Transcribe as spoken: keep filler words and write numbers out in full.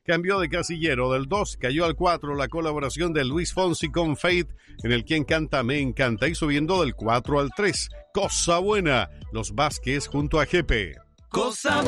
cambió de casillero. Del dos cayó al cuatro la colaboración de Luis Fonsi con Faith en el Quien Canta Me Encanta, y subiendo del cuatro al tres, Cosa Buena, Los Vázquez junto a Jepe. Cosa